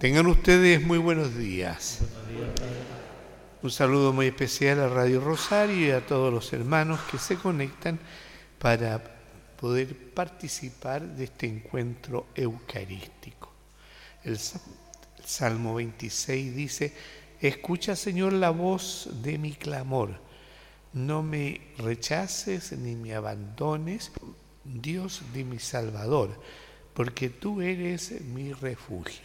Tengan ustedes muy buenos días. Un saludo muy especial a Radio Rosario y a todos los hermanos que se conectan para poder participar de este encuentro eucarístico. El Salmo 26 dice: escucha, Señor, la voz de mi clamor. No me rechaces ni me abandones, Dios de mi Salvador, porque tú eres mi refugio.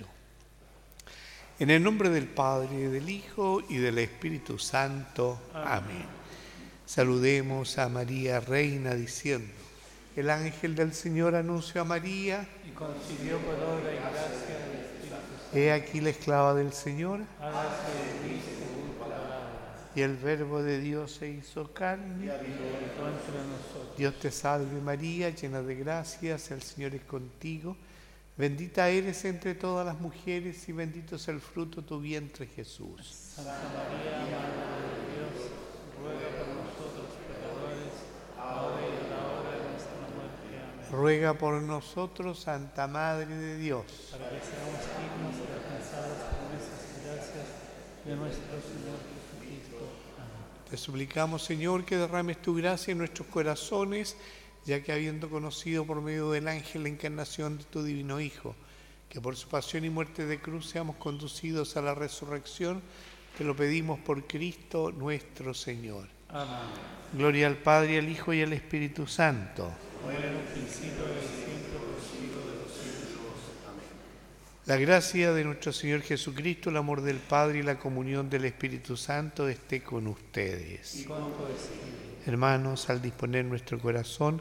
En el nombre del Padre, del Hijo y del Espíritu Santo. Amén. Saludemos a María, Reina, diciendo: el ángel del Señor anunció a María y concibió por obra y gracia del Espíritu Santo. He aquí la esclava del Señor. Hágase de mí según tu palabra. Y el Verbo de Dios se hizo carne Y habitó entre nosotros. Dios te salve María, llena de gracias, el Señor es contigo. Bendita eres entre todas las mujeres y bendito es el fruto de tu vientre, Jesús. Santa María, Madre de Dios, ruega por nosotros pecadores, ahora y en la hora de nuestra muerte. Amén. Ruega por nosotros, Santa Madre de Dios, para que seamos dignos de alcanzar las promesas y gracias de nuestro Señor Jesucristo. Amén. Te suplicamos, Señor, que derrames tu gracia en nuestros corazones, ya que habiendo conocido por medio del ángel la encarnación de tu divino Hijo, que por su pasión y muerte de cruz seamos conducidos a la resurrección, te lo pedimos por Cristo nuestro Señor. Amén. Gloria al Padre, al Hijo y al Espíritu Santo. Como era en un principio, ahora y siempre, por los siglos de los siglos. Amén. La gracia de nuestro Señor Jesucristo, el amor del Padre y la comunión del Espíritu Santo esté con ustedes. Y con tu espíritu. Hermanos, al disponer nuestro corazón,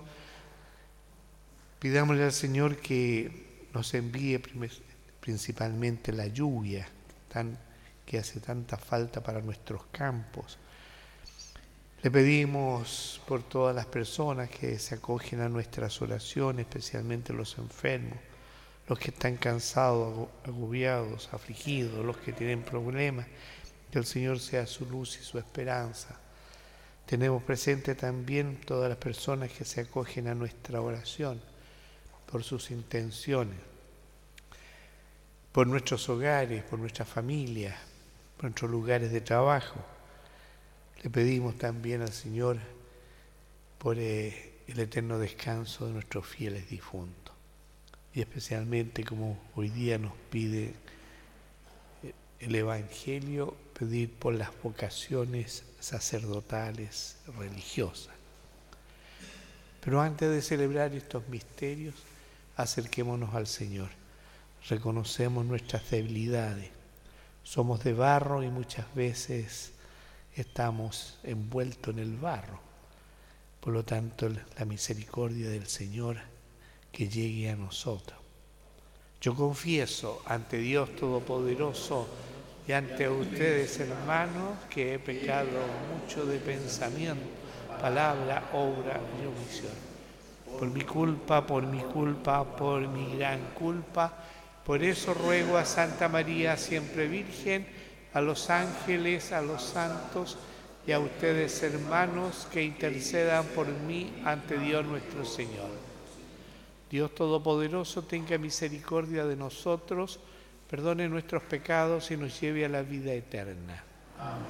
pidámosle al Señor que nos envíe principalmente la lluvia que hace tanta falta para nuestros campos. Le pedimos por todas las personas que se acogen a nuestras oraciones, especialmente los enfermos, los que están cansados, agobiados, afligidos, los que tienen problemas, que el Señor sea su luz y su esperanza. Tenemos presente también todas las personas que se acogen a nuestra oración, por sus intenciones, por nuestros hogares, por nuestras familias, por nuestros lugares de trabajo. Le pedimos también al Señor por el eterno descanso de nuestros fieles difuntos. Y especialmente, como hoy día nos pide el Evangelio, pedir por las vocaciones sacerdotales, religiosas. Pero antes de celebrar estos misterios, acerquémonos al Señor. Reconocemos nuestras debilidades. Somos de barro y muchas veces estamos envueltos en el barro. Por lo tanto, la misericordia del Señor que llegue a nosotros. Yo confieso ante Dios Todopoderoso y ante ustedes, hermanos, que he pecado mucho de pensamiento, palabra, obra y omisión. Por mi culpa, por mi gran culpa. Por eso ruego a Santa María, siempre Virgen, a los ángeles, a los santos y a ustedes, hermanos, que intercedan por mí ante Dios nuestro Señor. Dios Todopoderoso tenga misericordia de nosotros, perdone nuestros pecados y nos lleve a la vida eterna. Amén.